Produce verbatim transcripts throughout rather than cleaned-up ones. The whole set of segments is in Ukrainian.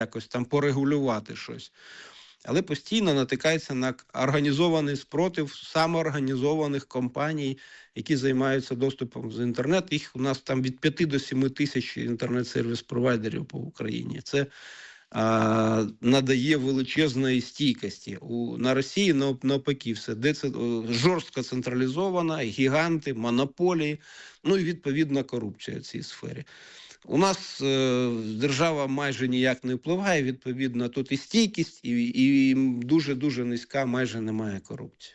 якось там порегулювати щось. Але постійно натикається на організований спротив самоорганізованих компаній, які займаються доступом з інтернет. Їх у нас там від п'яти до семи тисяч інтернет-сервіс-провайдерів по Україні. Це а, надає величезної стійкості. У, на Росії навпаки все. Де це жорстко централізовано, гіганти, монополії, ну і відповідна корупція в цій сфері. У нас е, держава майже ніяк не впливає, відповідно, тут і стійкість, і, і дуже-дуже низька, майже немає корупції.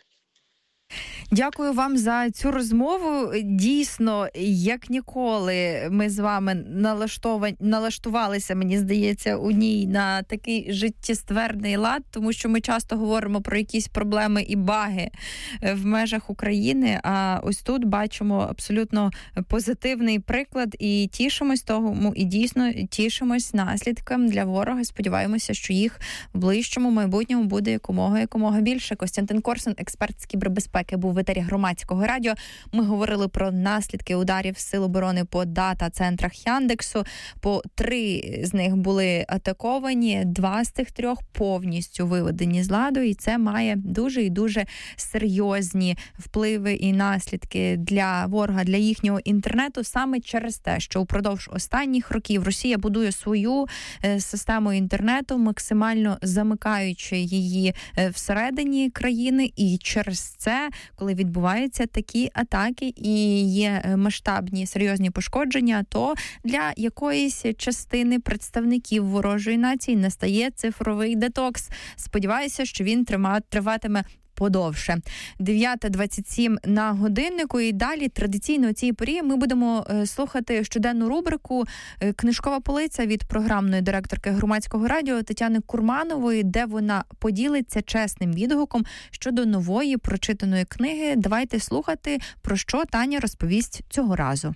Дякую вам за цю розмову. Дійсно, як ніколи, ми з вами налаштовані, налаштувалися, мені здається, у ній на такий життєстверний лад, тому що ми часто говоримо про якісь проблеми і баги в межах України, а ось тут бачимо абсолютно позитивний приклад і тішимось тому, і дійсно тішимось наслідкам для ворога. Сподіваємося, що їх в ближчому майбутньому буде якомога, якомога більше. Костянтин Корсун, експерт з кібербезпеки, був в етері Громадського радіо. Ми говорили про наслідки ударів Сил оборони по дата-центрах Яндексу. По три з них були атаковані, два з тих трьох повністю виведені з ладу, і це має дуже і дуже серйозні впливи і наслідки для ворога, для їхнього інтернету, саме через те, що упродовж останніх років Росія будує свою систему інтернету, максимально замикаючи її всередині країни, і через це, коли відбуваються такі атаки і є масштабні серйозні пошкодження, то для якоїсь частини представників ворожої нації настає цифровий детокс. Сподіваюся, що він трима, триватиме подовше. дев'ята двадцять сім на годиннику, і далі традиційно у цій порі ми будемо слухати щоденну рубрику «Книжкова полиця» від програмної директорки Громадського радіо Тетяни Курманової, де вона поділиться чесним відгуком щодо нової прочитаної книги. Давайте слухати, про що Таня розповість цього разу.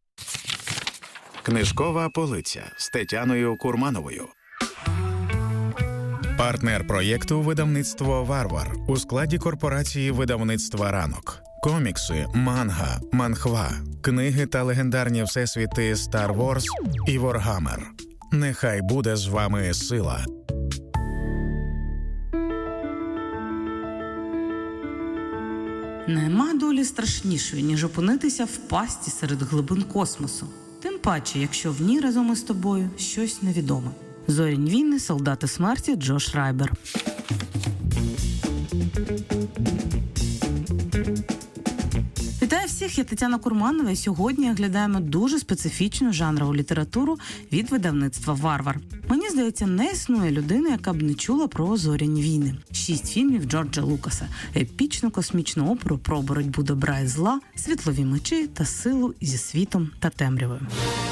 «Книжкова полиця» з Тетяною Курмановою. Партнер проєкту «Видавництво Варвар» у складі корпорації видавництва «Ранок». Комікси, манга, манхва, книги та легендарні всесвіти Star Wars і Warhammer. Нехай буде з вами сила. Нема долі страшнішої, ніж опинитися в пастці серед глибин космосу. Тим паче, якщо в ній разом із тобою щось невідоме. «Зорінь війни. Солдати смерті» Джош Райбер. Вітаю всіх, я Тетяна Курманова, і сьогодні оглядаємо дуже специфічну жанрову літературу від видавництва «Варвар». Мені здається, не існує людини, яка б не чула про «Зорінь війни». Шість фільмів Джорджа Лукаса, епічну космічну оперу про боротьбу добра і зла, світлові мечі та силу зі світом та темрявою.